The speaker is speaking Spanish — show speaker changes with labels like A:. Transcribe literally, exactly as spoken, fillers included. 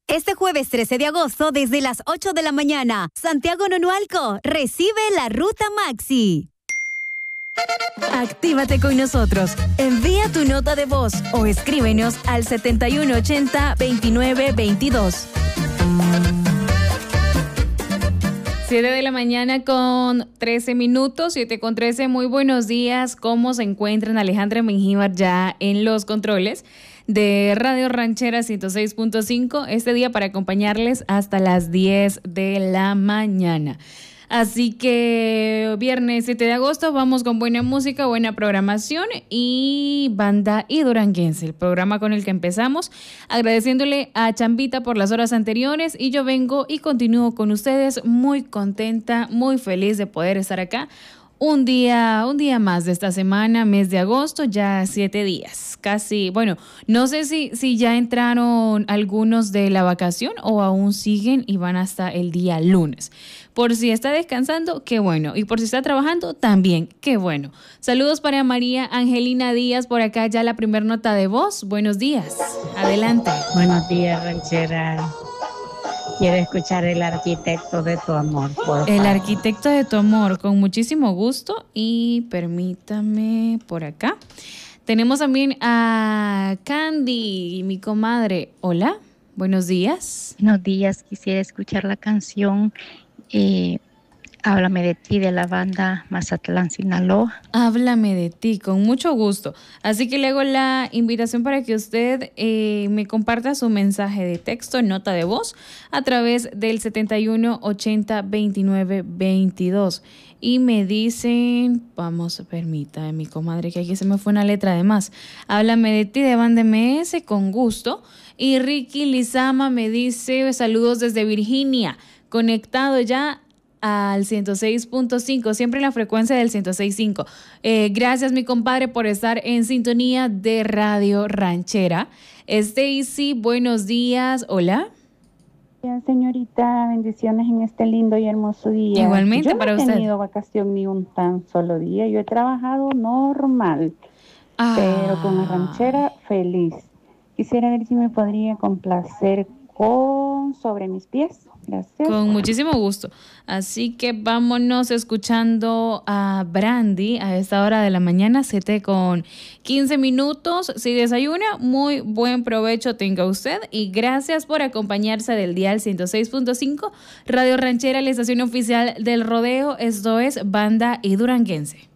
A: Este jueves trece de agosto, desde las ocho de la mañana, Santiago Nonualco recibe la Ruta Maxi. Actívate con nosotros. Envía tu nota de voz o escríbenos al setenta y uno ochenta, veintinueve veintidós.
B: siete de la mañana con trece minutos, siete con trece. Muy buenos días. ¿Cómo se encuentran? Alejandra Mengíbar ya en los controles de Radio Ranchera ciento seis punto cinco. Este día para acompañarles hasta las diez de la mañana. Así que viernes siete de agosto vamos con buena música, buena programación y banda y duranguense, el programa con el que empezamos, agradeciéndole a Chambita por las horas anteriores, y yo vengo y continúo con ustedes muy contenta, muy feliz de poder estar acá. Un día, un día más de esta semana, mes de agosto, ya siete días, casi. Bueno, no sé si, si ya entraron algunos de la vacación o aún siguen y van hasta el día lunes. Por si está descansando, qué bueno. Y por si está trabajando, también, qué bueno. Saludos para María Angelina Díaz, por acá ya la primer nota de voz. Buenos días, adelante.
C: Buenos días, ranchera. Quiero escuchar El arquitecto de tu amor, por favor.
B: El arquitecto de tu amor, con muchísimo gusto. Y permítame por acá. Tenemos también a Candy, mi comadre. Hola, buenos días.
D: Buenos días, quisiera escuchar la canción eh, Háblame de ti, de la banda Mazatlán, Sinaloa.
B: Háblame de ti, con mucho gusto. Así que le hago la invitación para que usted eh, me comparta su mensaje de texto, nota de voz, a través del setenta y uno ochenta veintinueve veintidós. Y me dicen, vamos, permítame, mi comadre, que aquí se me fue una letra de más. Háblame de ti, de Banda M S, con gusto. Y Ricky Lizama me dice, saludos desde Virginia, conectado ya al ciento seis punto cinco, siempre en la frecuencia del ciento seis punto cinco. Eh, gracias, mi compadre, por estar en sintonía de Radio Ranchera. Stacy, buenos días. Hola.
E: Señorita, bendiciones en este lindo y hermoso día.
B: Igualmente
E: yo
B: para
E: no he
B: usted.
E: tenido vacación ni un tan solo día. Yo he trabajado normal,
B: Ah.
E: pero con la ranchera feliz. Quisiera ver si me podría complacer con Sobre mis pies. Gracias.
B: Con muchísimo gusto. Así que vámonos escuchando a Brandy a esta hora de la mañana, siete con quince minutos. Si desayuna, muy buen provecho tenga usted. Y gracias por acompañarse del dial ciento seis punto cinco. Radio Ranchera, la estación oficial del rodeo. Esto es Banda y Duranguense.